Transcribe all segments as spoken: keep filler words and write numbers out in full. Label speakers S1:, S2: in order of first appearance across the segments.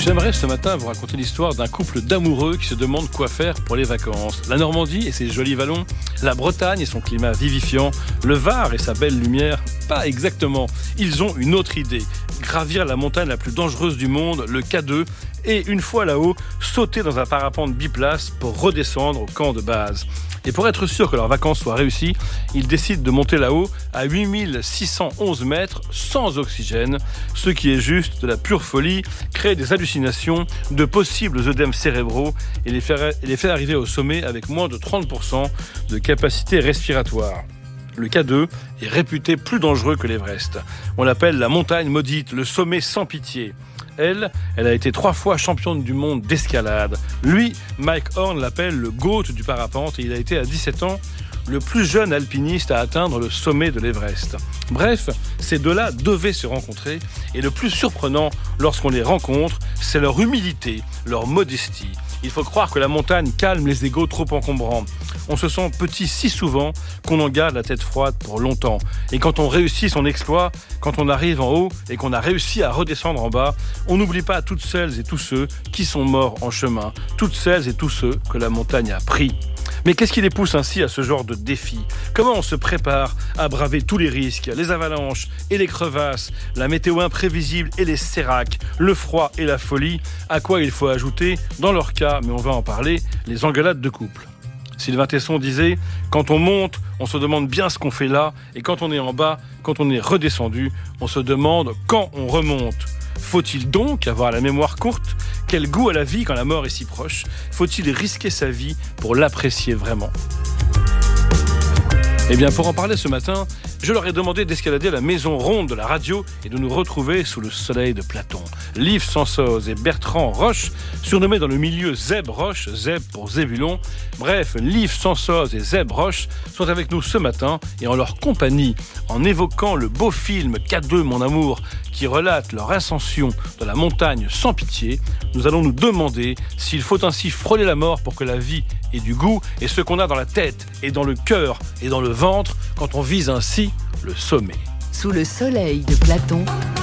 S1: J'aimerais ce matin vous raconter l'histoire d'un couple d'amoureux qui se demandent quoi faire pour les vacances. La Normandie et ses jolis vallons, la Bretagne et son climat vivifiant, le Var et sa belle lumière, pas exactement. Ils ont une autre idée, gravir la montagne la plus dangereuse du monde, le K deux, et une fois là-haut, sauter dans un parapente biplace pour redescendre au camp de base. Et pour être sûr que leurs vacances soient réussies, ils décident de monter là-haut à huit mille six cent onze mètres sans oxygène, ce qui est juste de la pure folie, créer des hallucinations, de possibles œdèmes cérébraux et les faire, et les faire arriver au sommet avec moins de trente pour cent de capacité respiratoire. Le K deux est réputé plus dangereux que l'Everest. On l'appelle la montagne maudite, le sommet sans pitié. Elle, elle a été trois fois championne du monde d'escalade. Lui, Mike Horn l'appelle le GOAT du parapente et il a été à dix-sept ans le plus jeune alpiniste à atteindre le sommet de l'Everest. Bref, ces deux-là devaient se rencontrer et le plus surprenant lorsqu'on les rencontre, c'est leur humilité, leur modestie. Il faut croire que la montagne calme les égos trop encombrants. On se sent petit si souvent qu'on en garde la tête froide pour longtemps. Et quand on réussit son exploit, quand on arrive en haut et qu'on a réussi à redescendre en bas, on n'oublie pas toutes celles et tous ceux qui sont morts en chemin, toutes celles et tous ceux que la montagne a pris. Mais qu'est-ce qui les pousse ainsi à ce genre de défi ? Comment on se prépare à braver tous les risques, les avalanches et les crevasses, la météo imprévisible et les séracs, le froid et la folie ? À quoi il faut ajouter, dans leur cas, mais on va en parler, les engueulades de couple. Sylvain Tesson disait « Quand on monte, on se demande bien ce qu'on fait là, et quand on est en bas, quand on est redescendu, on se demande quand on remonte. » Faut-il donc avoir la mémoire courte ? Quel goût à la vie quand la mort est si proche ? Faut-il risquer sa vie pour l'apprécier vraiment ? Eh bien, pour en parler ce matin, je leur ai demandé d'escalader la maison ronde de la radio et de nous retrouver sous le soleil de Platon. Liv Sansoz et Bertrand Roche, surnommés dans le milieu Zeb Roche, Zeb pour Zébulon. Bref, Liv Sansoz et Zeb Roche sont avec nous ce matin et en leur compagnie, en évoquant le beau film K deux, mon amour, qui relate leur ascension dans la montagne sans pitié, nous allons nous demander s'il faut ainsi frôler la mort pour que la vie ait du goût et ce qu'on a dans la tête et dans le cœur et dans le ventre quand on vise ainsi le sommet.
S2: Sous le soleil de Platon,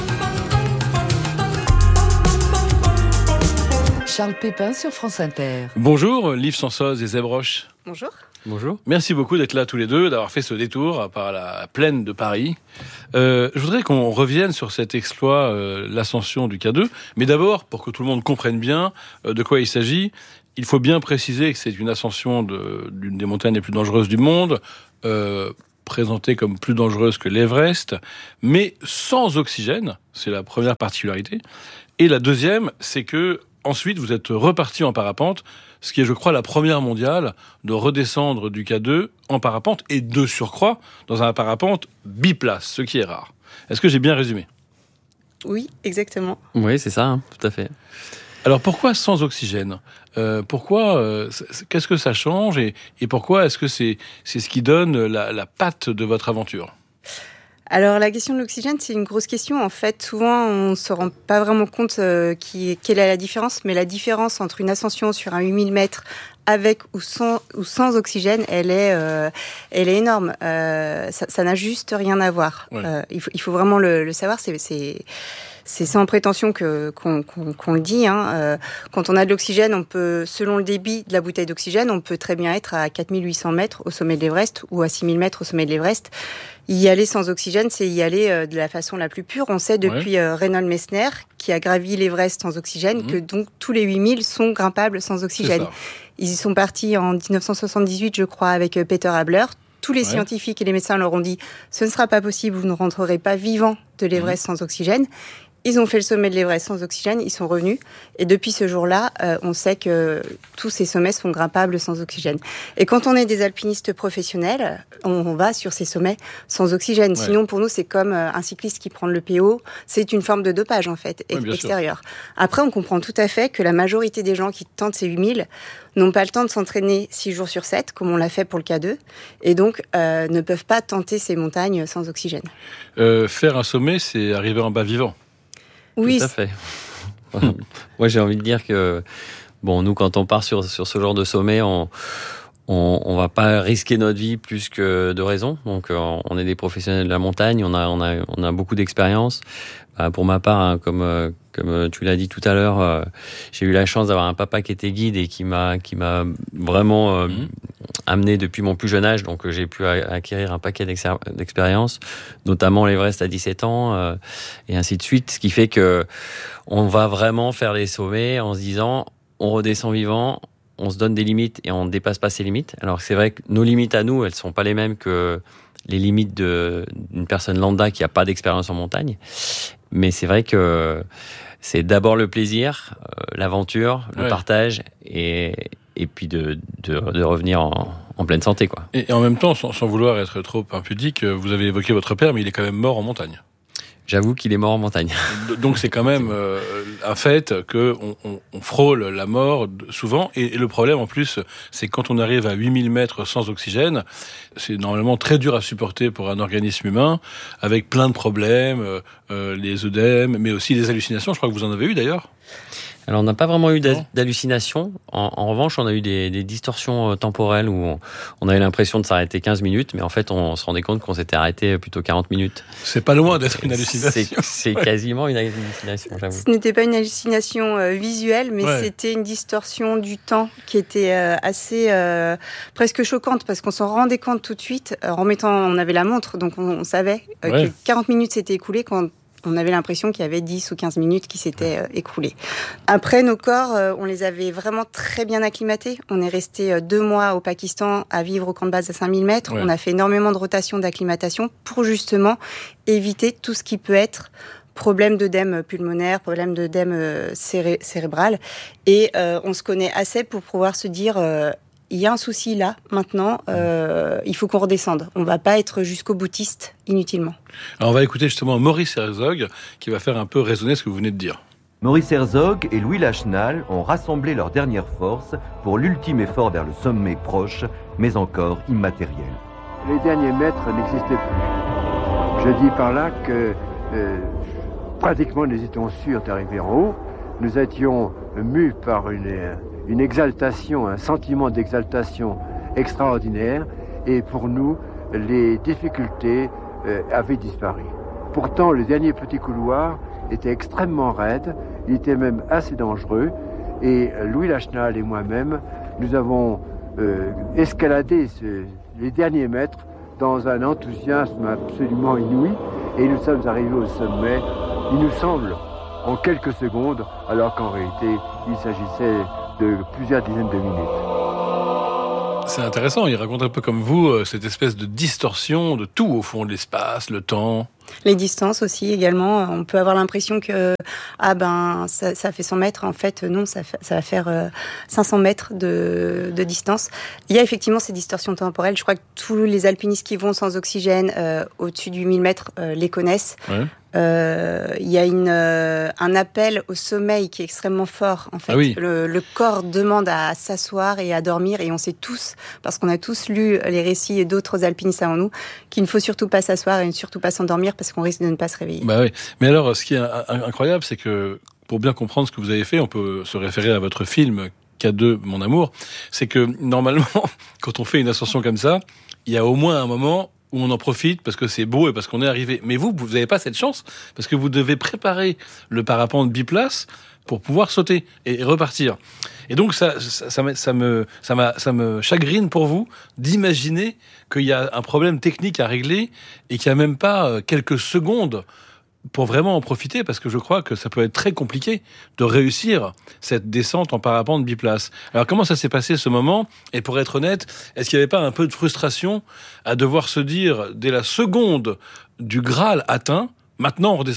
S2: Charles Pépin sur France Inter.
S1: Bonjour, Liv Sansoz et Zeb Roche.
S3: Bonjour.
S1: Bonjour. Merci beaucoup d'être là tous les deux, d'avoir fait ce détour par la plaine de Paris. Euh, je voudrais qu'on revienne sur cet exploit, euh, l'ascension du K deux. Mais d'abord, pour que tout le monde comprenne bien euh, de quoi il s'agit, il faut bien préciser que c'est une ascension de, d'une des montagnes les plus dangereuses du monde, euh, présentée comme plus dangereuse que l'Everest, mais sans oxygène. C'est la première particularité. Et la deuxième, c'est que ensuite, vous êtes reparti en parapente, ce qui est, je crois, la première mondiale de redescendre du K deux en parapente et de surcroît dans un parapente biplace, ce qui est rare. Est-ce que j'ai bien résumé ?
S3: Oui, exactement.
S4: Oui, c'est ça, hein, tout à fait.
S1: Alors pourquoi sans oxygène ? euh, Pourquoi euh, Qu'est-ce que ça change et, et pourquoi est-ce que c'est, c'est ce qui donne la, la patte de votre aventure ?
S3: Alors la question de l'oxygène, c'est une grosse question. En fait, souvent, on ne se rend pas vraiment compte euh, qui, quelle est la différence. Mais la différence entre une ascension sur un huit mille mètres avec ou sans, ou sans oxygène, elle est, euh, elle est énorme. Euh, ça, ça n'a juste rien à voir. Ouais. Euh, il, faut, il faut vraiment le, le savoir. C'est... c'est C'est sans prétention que, qu'on, qu'on, qu'on le dit. Hein. Euh, quand on a de l'oxygène, on peut, selon le débit de la bouteille d'oxygène, on peut très bien être à quatre mille huit cents mètres au sommet de l'Everest ou à six mille mètres au sommet de l'Everest. Y aller sans oxygène, c'est y aller euh, de la façon la plus pure. On sait depuis ouais. euh, Reinhold Messner, qui a gravi l'Everest sans oxygène, mmh. que donc tous les huit mille sont grimpables sans oxygène. Ils y sont partis en dix-neuf cent soixante-dix-huit, je crois, avec euh, Peter Habler. Tous les ouais. scientifiques et les médecins leur ont dit « ce ne sera pas possible, vous ne rentrerez pas vivant de l'Everest mmh. sans oxygène ». Ils ont fait le sommet de l'Everest sans oxygène, ils sont revenus. Et depuis ce jour-là, euh, on sait que tous ces sommets sont grimpables sans oxygène. Et quand on est des alpinistes professionnels, on, on va sur ces sommets sans oxygène. Ouais. Sinon, pour nous, c'est comme un cycliste qui prend le P O. C'est une forme de dopage, en fait, ouais, extérieur. Après, on comprend tout à fait que la majorité des gens qui tentent ces huit mille n'ont pas le temps de s'entraîner six jours sur sept, comme on l'a fait pour le K deux, et donc euh, ne peuvent pas tenter ces montagnes sans oxygène.
S1: Euh, faire un sommet, c'est arriver en bas vivant.
S3: Oui,
S4: tout à fait. Moi, j'ai envie de dire que, bon, nous, quand on part sur, sur ce genre de sommet, on on, on va pas risquer notre vie plus que de raison. Donc, on est des professionnels de la montagne, on a, on a, on a beaucoup d'expérience. Bah, pour ma part, hein, comme, Comme tu l'as dit tout à l'heure, euh, j'ai eu la chance d'avoir un papa qui était guide et qui m'a, qui m'a vraiment euh, mmh. amené depuis mon plus jeune âge. Donc, j'ai pu acquérir un paquet d'expériences, notamment l'Everest à dix-sept ans euh, et ainsi de suite. Ce qui fait que on va vraiment faire les sommets en se disant, on redescend vivant, on se donne des limites et on ne dépasse pas ces limites. Alors, c'est vrai que nos limites à nous, elles ne sont pas les mêmes que les limites de, d'une personne lambda qui n'a pas d'expérience en montagne. Mais c'est vrai que c'est d'abord le plaisir, euh, l'aventure, le ouais. partage et, et puis de, de, de revenir en, en pleine santé, quoi.
S1: Et, et en même temps, sans, sans vouloir être trop impudique, vous avez évoqué votre père, mais il est quand même mort en montagne.
S4: J'avoue qu'il est mort en montagne.
S1: Donc c'est quand même euh, un fait qu'on on, on frôle la mort souvent. Et, et le problème en plus, c'est que quand on arrive à huit mille mètres sans oxygène, c'est normalement très dur à supporter pour un organisme humain, avec plein de problèmes, euh, les œdèmes, mais aussi les hallucinations. Je crois que vous en avez eu d'ailleurs.
S4: Alors, on n'a pas vraiment eu d'hallucinations. En, en revanche, on a eu des, des distorsions temporelles où on, on avait l'impression de s'arrêter quinze minutes, mais en fait, on se rendait compte qu'on s'était arrêté plutôt quarante minutes.
S1: C'est pas loin d'être une hallucination.
S4: C'est ouais. quasiment une hallucination, j'avoue.
S3: Ce n'était pas une hallucination euh, visuelle, mais ouais. c'était une distorsion du temps qui était euh, assez euh, presque choquante parce qu'on s'en rendait compte tout de suite euh, en mettant, on avait la montre, donc on, on savait euh, ouais. que quarante minutes s'étaient écoulées quand on avait l'impression qu'il y avait dix ou quinze minutes qui s'étaient euh, écoulées. Après, nos corps, euh, on les avait vraiment très bien acclimatés. On est resté euh, deux mois au Pakistan à vivre au camp de base à cinq mille mètres. Ouais. On a fait énormément de rotation, d'acclimatation pour justement éviter tout ce qui peut être problème d'œdème pulmonaire, problème d'œdème euh, céré- cérébral. Et euh, on se connaît assez pour pouvoir se dire... Euh, il y a un souci là, maintenant, euh, il faut qu'on redescende. On ne va pas être jusqu'au boutiste inutilement.
S1: Alors on va écouter justement Maurice Herzog qui va faire un peu résonner ce que vous venez de dire.
S5: Maurice Herzog et Louis Lachenal ont rassemblé leurs dernières forces pour l'ultime effort vers le sommet proche, mais encore immatériel.
S6: Les derniers mètres n'existaient plus. Je dis par là que euh, pratiquement nous étions sûrs d'arriver en haut. Nous étions mus par une... une exaltation, un sentiment d'exaltation extraordinaire, et pour nous, les difficultés euh, avaient disparu. Pourtant, le dernier petit couloir était extrêmement raide, il était même assez dangereux, et Louis Lachenal et moi-même, nous avons euh, escaladé ce, les derniers mètres dans un enthousiasme absolument inouï, et nous sommes arrivés au sommet, il nous semble, en quelques secondes, alors qu'en réalité, il s'agissait de plusieurs dizaines de minutes.
S1: C'est intéressant, il raconte un peu comme vous cette espèce de distorsion de tout au fond, de l'espace, le temps.
S3: Les distances aussi également, on peut avoir l'impression que ah ben ça, ça fait cent mètres, en fait non, ça, fait, ça va faire euh, cinq cents mètres de, de distance. Il y a effectivement ces distorsions temporelles, je crois que tous les alpinistes qui vont sans oxygène euh, au-dessus du mille mètres euh, les connaissent. Ouais. Euh, il y a une, euh, un appel au sommeil qui est extrêmement fort. En fait, ah oui. le, le corps demande à s'asseoir et à dormir, et on sait tous, parce qu'on a tous lu les récits d'autres alpinistes avant nous, qu'il ne faut surtout pas s'asseoir et ne surtout pas s'endormir parce qu'on risque de ne pas se réveiller.
S1: Bah oui. Mais alors, ce qui est incroyable, c'est que pour bien comprendre ce que vous avez fait, on peut se référer à votre film K deux, Mon Amour. C'est que normalement, quand on fait une ascension comme ça, il y a au moins un moment où on en profite parce que c'est beau et parce qu'on est arrivé. Mais vous, vous n'avez pas cette chance parce que vous devez préparer le parapente biplace pour pouvoir sauter et repartir. Et donc ça, ça, ça, me, ça, me, ça, m'a, ça me chagrine pour vous d'imaginer qu'il y a un problème technique à régler et qu'il n'y a même pas quelques secondes pour vraiment en profiter, parce que je crois que ça peut être très compliqué de réussir cette descente en parapente biplace. Alors comment ça s'est passé ce moment ? Et pour être honnête, est-ce qu'il n'y avait pas un peu de frustration à devoir se dire, dès la seconde du Graal atteint, maintenant on redescend ?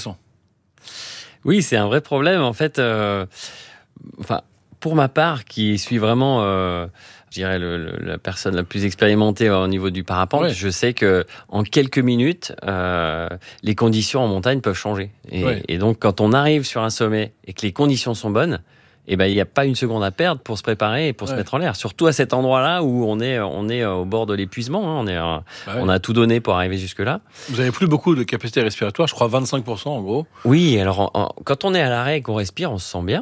S4: Oui, c'est un vrai problème. En fait, euh, enfin, pour ma part, qui suis vraiment... Euh, je dirais le, le, la personne la plus expérimentée au niveau du parapente, ouais. Je sais que en quelques minutes, euh, les conditions en montagne peuvent changer. Et, ouais. et donc, quand on arrive sur un sommet et que les conditions sont bonnes, eh ben, il n'y a pas une seconde à perdre pour se préparer et pour ouais. se mettre en l'air. Surtout à cet endroit-là où on est, on est au bord de l'épuisement. Hein. On, est, bah ouais. on a tout donné pour arriver jusque-là.
S1: Vous n'avez plus beaucoup de capacité respiratoire, je crois vingt-cinq pour cent en gros.
S4: Oui, alors en, en, quand on est à l'arrêt et qu'on respire, on se sent bien.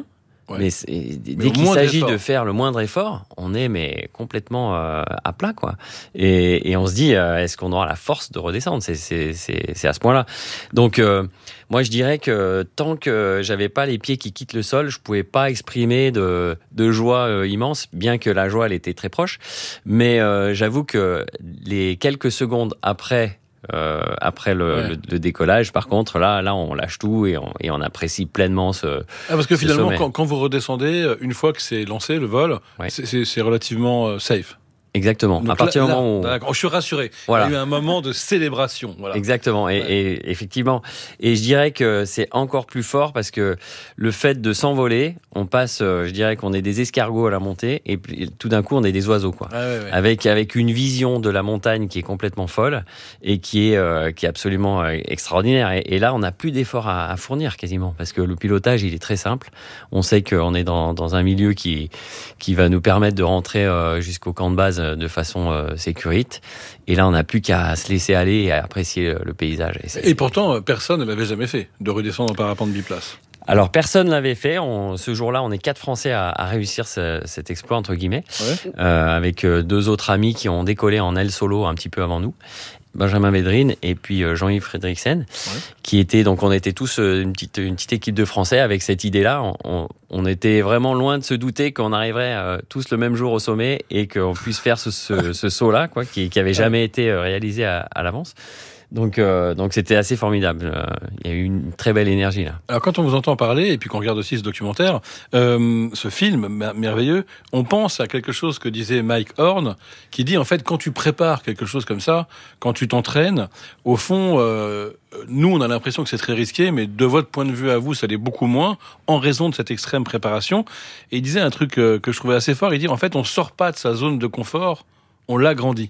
S4: Ouais. Mais, mais dès qu'il s'agit de faire le moindre effort, on est mais complètement euh, à plat, quoi. Et, et on se dit, euh, est-ce qu'on aura la force de redescendre ? C'est, c'est, c'est, c'est à ce point-là. Donc, euh, moi, je dirais que tant que j'avais pas les pieds qui quittent le sol, je pouvais pas exprimer de, de joie euh, immense, bien que la joie, elle était très proche. Mais euh, j'avoue que les quelques secondes après Euh, après le, ouais. le, le décollage, par contre, là, là, on lâche tout et on, et on apprécie pleinement ce.
S1: Ah, parce que finalement,
S4: sommet.
S1: quand, quand vous redescendez, une fois que c'est lancé le vol, ouais. c'est, c'est, c'est relativement euh, safe.
S4: Exactement.
S1: Donc
S4: à partir
S1: là,
S4: du moment
S1: là,
S4: où...
S1: je suis rassuré. Voilà. Il y a eu un moment de célébration. Voilà.
S4: Exactement. Et, ouais. et effectivement. Et je dirais que c'est encore plus fort parce que le fait de s'envoler, on passe, je dirais qu'on est des escargots à la montée et puis, tout d'un coup, on est des oiseaux, quoi.
S1: Ah, ouais, ouais.
S4: Avec, avec une vision de la montagne qui est complètement folle et qui est, euh, qui est absolument euh, extraordinaire. Et, et là, on n'a plus d'efforts à, à fournir quasiment parce que le pilotage, il est très simple. On sait qu'on est dans, dans un milieu qui, qui va nous permettre de rentrer euh, jusqu'au camp de base de façon euh, sécurite. Et là, on n'a plus qu'à se laisser aller et à apprécier le, le paysage.
S1: Et, et pourtant, personne ne l'avait jamais fait, de redescendre en parapente biplace.
S4: Alors, personne ne l'avait fait. On, ce jour-là, on est quatre Français à, à réussir ce, cet exploit, entre guillemets, ouais. euh, avec deux autres amis qui ont décollé en aile solo un petit peu avant nous. Benjamin Védrine et puis Jean-Yves Fredriksen, ouais. qui étaient, donc on était tous une petite, une petite équipe de Français avec cette idée-là. On, on, on était vraiment loin de se douter qu'on arriverait euh, tous le même jour au sommet et qu'on puisse faire ce, ce, ce saut-là, quoi, qui, qui avait jamais été réalisé à, à l'avance. Donc, euh, donc c'était assez formidable. Il y a eu une très belle énergie là.
S1: Alors quand on vous entend parler et puis qu'on regarde aussi ce documentaire, euh, ce film merveilleux, on pense à quelque chose que disait Mike Horn, qui dit en fait quand tu prépares quelque chose comme ça, quand tu t'entraînes, au fond, euh, nous on a l'impression que c'est très risqué, mais de votre point de vue à vous, ça l'est beaucoup moins en raison de cette extrême préparation. Et il disait un truc que, que je trouvais assez fort. Il dit en fait on sort pas de sa zone de confort, on l'agrandit.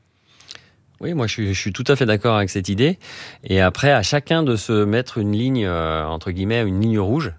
S4: Oui, moi je suis, je suis tout à fait d'accord avec cette idée. Et après, à chacun de se mettre une ligne, euh, entre guillemets, une ligne rouge,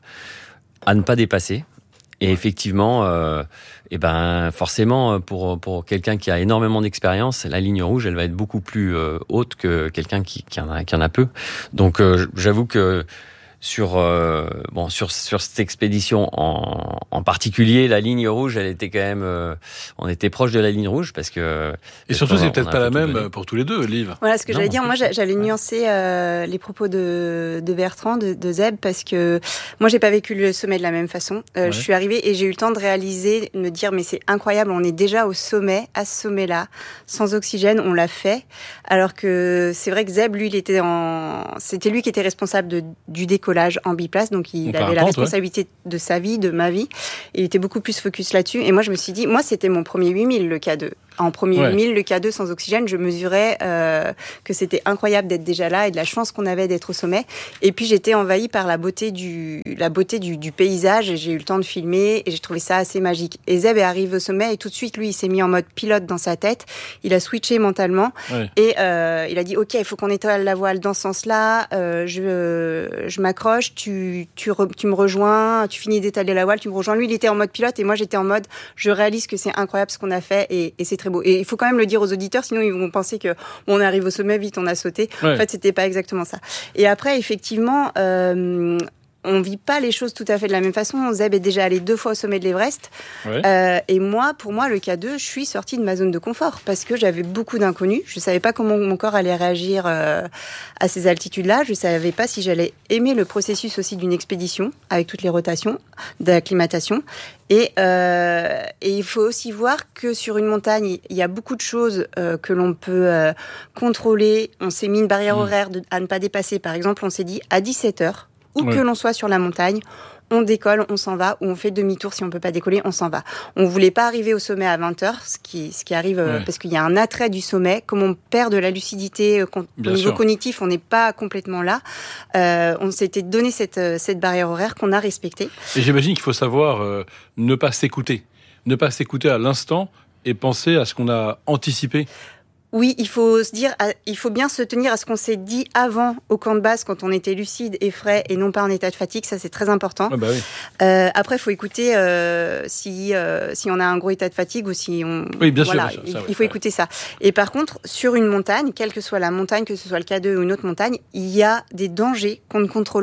S4: à ne pas dépasser. Et ouais. effectivement, euh, et ben forcément, pour, pour quelqu'un qui a énormément d'expérience, la ligne rouge, elle va être beaucoup plus euh, haute que quelqu'un qui, qui, en a, qui en a peu. Donc euh, j'avoue que sur euh, bon sur sur cette expédition en en particulier, la ligne rouge, elle était quand même euh, on était proche de la ligne rouge parce que
S1: et surtout c'est peut-être pas la même donné. Pour tous les deux, Liv.
S3: Voilà ce que
S1: non,
S3: j'allais dire. Moi, j'allais nuancer euh, les propos de de Bertrand, de, de Zeb, parce que moi j'ai pas vécu le sommet de la même façon. Euh, ouais. Je suis arrivée et j'ai eu le temps de réaliser, de me dire mais c'est incroyable, on est déjà au sommet, à ce sommet-là, sans oxygène, on l'a fait. Alors que c'est vrai que Zeb, lui, il était en, c'était lui qui était responsable de, du décollage en biplace, donc il avait la responsabilité ouais. de sa vie, de ma vie. Il était beaucoup plus focus là-dessus. Et moi, je me suis dit, moi, c'était mon premier huit mille, le K deux. En premier ouais. huit mille, le K deux sans oxygène, je mesurais euh, que c'était incroyable d'être déjà là et de la chance qu'on avait d'être au sommet. Et puis, j'étais envahie par la beauté du, la beauté du, du paysage et j'ai eu le temps de filmer et j'ai trouvé ça assez magique. Et Zeb est arrivé au sommet et tout de suite, lui, il s'est mis en mode pilote dans sa tête. Il a switché mentalement ouais. et euh, il a dit, OK, il faut qu'on étale la voile dans ce sens-là. Euh, je, je m'accroche. Tu, tu, re, tu me rejoins, tu finis d'étaler la voile, tu me rejoins. Lui, il était en mode pilote et moi, j'étais en mode, je réalise que c'est incroyable ce qu'on a fait et, et c'est très beau. Et il faut quand même le dire aux auditeurs, sinon ils vont penser que bon, on arrive au sommet, vite, on a sauté. Ouais. En fait, c'était pas exactement ça. Et après, effectivement, euh, on vit pas les choses tout à fait de la même façon. Zeb est déjà allé deux fois au sommet de l'Everest. Ouais. Euh, et moi, pour moi, le K deux, je suis sortie de ma zone de confort parce que j'avais beaucoup d'inconnus. Je savais pas comment mon corps allait réagir euh, à ces altitudes-là. Je savais pas si j'allais aimer le processus aussi d'une expédition avec toutes les rotations d'acclimatation. Et, euh, et il faut aussi voir que sur une montagne, il y a beaucoup de choses euh, que l'on peut euh, contrôler. On s'est mis une barrière mmh. horaire de, à ne pas dépasser. Par exemple, on s'est dit à dix-sept heures, où ouais. que l'on soit sur la montagne, on décolle, on s'en va, ou on fait demi-tour si on ne peut pas décoller, on s'en va. On ne voulait pas arriver au sommet à vingt heures, ce qui, ce qui arrive ouais. euh, parce qu'il y a un attrait du sommet. Comme on perd de la lucidité euh, au niveau sûr. cognitif, on n'est pas complètement là. Euh, on s'était donné cette, cette barrière horaire qu'on a respectée.
S1: Et j'imagine qu'il faut savoir euh, ne pas s'écouter. Ne pas s'écouter à l'instant et penser à ce qu'on a anticipé.
S3: Oui, il faut se dire, il faut bien se tenir à ce qu'on s'est dit avant au camp de base quand on était lucide et frais et non pas en état de fatigue. Ça, c'est très important.
S1: Ah bah oui.
S3: Euh, après, il faut écouter euh, si euh, si on a un gros état de fatigue ou si on.
S1: Oui, bien
S3: voilà,
S1: sûr. Bien sûr ça,
S3: il, il faut
S1: ouais.
S3: écouter ça. Et par contre, sur une montagne, quelle que soit la montagne, que ce soit le K deux ou une autre montagne, il y a des dangers qu'on ne contrôle pas.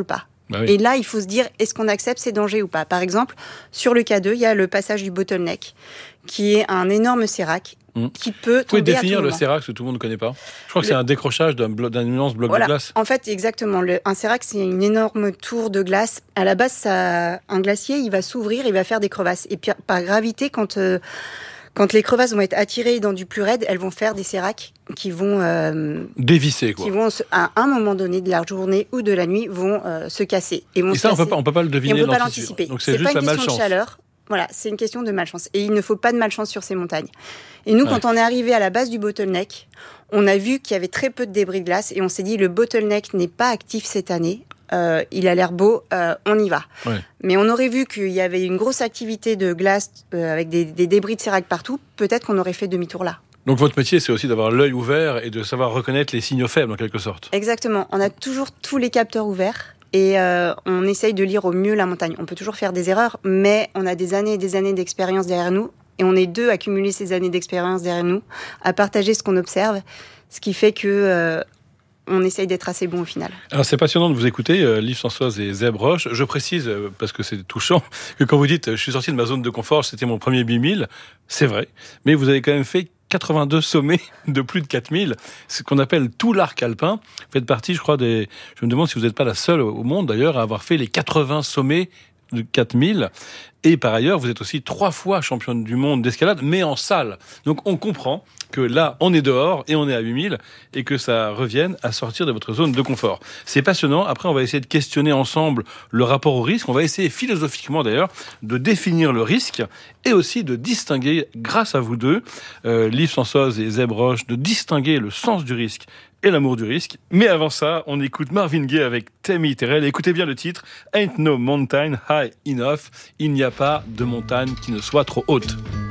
S1: Bah oui.
S3: Et là, il faut se dire, est-ce qu'on accepte ces dangers ou pas? Par exemple, sur le K deux, il y a le passage du bottleneck, qui est un énorme sérac, mmh. qui peut tomber à tout moment. Vous pouvez
S1: définir le sérac, que tout le monde ne connaît pas? Je crois que le... c'est un décrochage d'un, blo- d'un immense bloc
S3: voilà.
S1: de glace.
S3: En fait, exactement. Le, un sérac, c'est une énorme tour de glace. À la base, ça, un glacier, il va s'ouvrir, il va faire des crevasses. Et puis, par gravité, quand... Euh, Quand les crevasses vont être attirées dans du plus raide, elles vont faire des séracs qui vont... Euh,
S1: dévisser, quoi.
S3: Qui vont, à un moment donné de la journée ou de la nuit, vont euh, se casser. Et, vont
S1: et
S3: se
S1: ça,
S3: casser.
S1: on ne peut pas le deviner.
S3: Et on ne peut pas l'anticiper.
S1: Donc c'est,
S3: c'est
S1: juste
S3: pas
S1: la
S3: une question
S1: malchance.
S3: de chaleur. Voilà, c'est une question de malchance. Et il ne faut pas de malchance sur ces montagnes. Et nous, ouais. quand on est arrivé à la base du bottleneck, on a vu qu'il y avait très peu de débris de glace et on s'est dit, le bottleneck n'est pas actif cette année. Euh, il a l'air beau, euh, on y va.
S1: Ouais.
S3: Mais on aurait vu qu'il y avait une grosse activité de glace euh, avec des, des débris de sérac partout. Peut-être qu'on aurait fait demi-tour là.
S1: Donc votre métier, c'est aussi d'avoir l'œil ouvert et de savoir reconnaître les signaux faibles, en quelque sorte.
S3: Exactement. On a toujours tous les capteurs ouverts. Et euh, on essaye de lire au mieux la montagne. On peut toujours faire des erreurs, mais on a des années et des années d'expérience derrière nous. Et on est deux à cumuler ces années d'expérience derrière nous, à partager ce qu'on observe. Ce qui fait que... Euh, on essaye d'être assez bon au final.
S1: Alors c'est passionnant de vous écouter, euh, Liv Sansoise et Zeb Roche. Je précise, euh, parce que c'est touchant, que quand vous dites « je suis sorti de ma zone de confort, c'était mon premier huit mille », c'est vrai, mais vous avez quand même fait quatre-vingt-deux sommets de plus de quatre mille, ce qu'on appelle tout l'arc alpin. Vous faites partie, je crois, des... Je me demande si vous n'êtes pas la seule au monde, d'ailleurs, à avoir fait les quatre-vingts sommets de quatre mille. Et par ailleurs, vous êtes aussi trois fois championne du monde d'escalade, mais en salle. Donc on comprend que là, on est dehors et on est à huit mille et que ça revienne à sortir de votre zone de confort. C'est passionnant. Après, on va essayer de questionner ensemble le rapport au risque. On va essayer philosophiquement d'ailleurs de définir le risque et aussi de distinguer, grâce à vous deux, euh, Liv Sansoise et Zeb Roche, de distinguer le sens du risque et l'amour du risque. Mais avant ça, on écoute Marvin Gaye avec Tammy Terrell. Écoutez bien le titre, Ain't No Mountain High Enough. Il n'y a pas de montagne qui ne soit trop haute.